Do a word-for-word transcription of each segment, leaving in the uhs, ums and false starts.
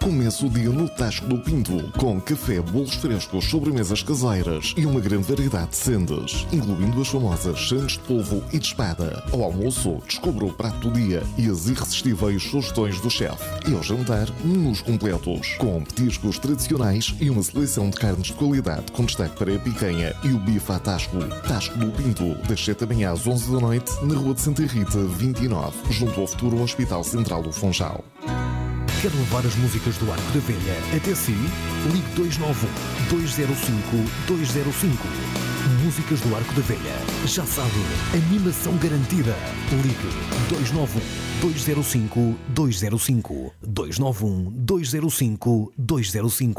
Comece o dia no Tasco do Pinto, com café, bolos frescos, sobremesas caseiras e uma grande variedade de sendas, incluindo as famosas sandes de polvo e de espada. Ao almoço, descubra o prato do dia e as irresistíveis sugestões do chefe. E ao jantar, menus completos, com petiscos tradicionais e uma seleção de carnes de qualidade, com destaque para a picanha e o bife à Tasco. Tasco do Pinto, das sete da manhã às onze da noite, na Rua de Santa Rita, vinte e nove, junto ao futuro Hospital Central do Funchal. Quer levar as músicas do Arco da Velha até si? Ligue dois nove um, dois zero cinco, dois zero cinco. Músicas do Arco da Velha. Já sabe, animação garantida. Ligue dois nove um, dois zero cinco, dois zero cinco. dois nove um, dois zero cinco, dois zero cinco.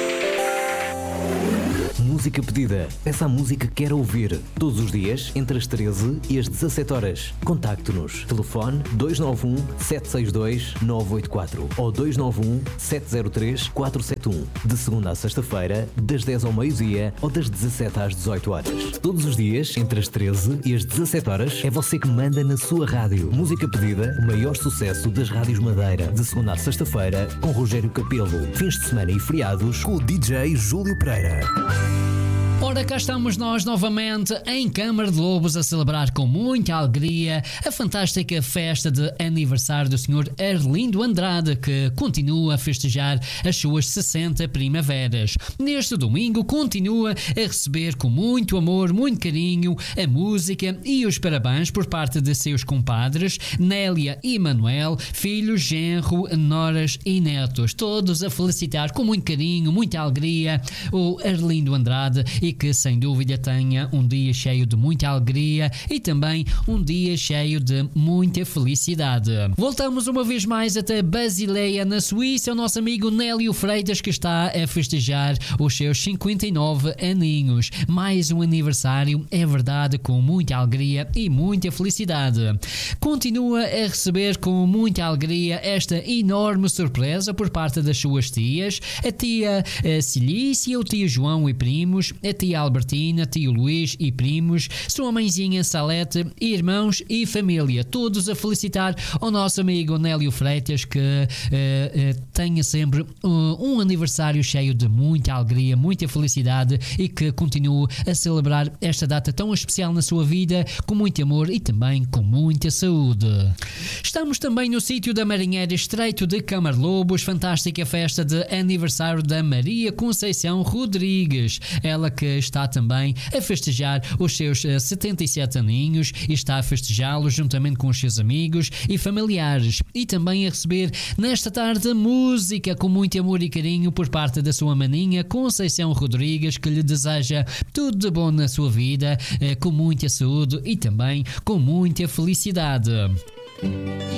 Música pedida. Peça a música que quer ouvir. Todos os dias, entre as treze e as dezassete horas. Contacte-nos. Telefone dois nove um, sete seis dois, nove oito quatro ou dois nove um, sete zero três, quatro sete um. De segunda a sexta-feira, das dez ao meio-dia ou das dezassete às dezoito horas. Todos os dias, entre as treze e as dezassete horas, é você que manda na sua rádio. Música pedida, o maior sucesso das rádios Madeira. De segunda a sexta-feira, com Rogério Capelo. Fins de semana e feriados, com o D J Júlio Pereira. Ora, cá estamos nós novamente em Câmara de Lobos a celebrar com muita alegria a fantástica festa de aniversário do senhor Arlindo Andrade, que continua a festejar as suas sessenta primaveras. Neste domingo continua a receber com muito amor, muito carinho a música e os parabéns por parte de seus compadres Nélia e Manuel, filhos, genro, noras e netos, todos a felicitar com muito carinho, muita alegria o Arlindo Andrade, e que sem dúvida tenha um dia cheio de muita alegria e também um dia cheio de muita felicidade. Voltamos uma vez mais até Basileia, na Suíça, o nosso amigo Nélio Freitas, que está a festejar os seus cinquenta e nove aninhos. Mais um aniversário, é verdade, com muita alegria e muita felicidade. Continua a receber com muita alegria esta enorme surpresa por parte das suas tias, a tia Cilícia, o tio João e primos, a tia Albertina, tio Luís e primos, sua mãezinha Salete, irmãos e família, todos a felicitar ao nosso amigo Nélio Freitas, que uh, uh, tenha sempre uh, um aniversário cheio de muita alegria, muita felicidade, e que continue a celebrar esta data tão especial na sua vida com muito amor e também com muita saúde. Estamos também no sítio da Marinheira, Estreito de Câmara de Lobos, fantástica festa de aniversário da Maria Conceição Rodrigues, ela que está também a festejar os seus setenta e sete aninhos e está a festejá-los juntamente com os seus amigos e familiares, e também a receber nesta tarde música com muito amor e carinho por parte da sua maninha Conceição Rodrigues, que lhe deseja tudo de bom na sua vida, com muita saúde e também com muita felicidade.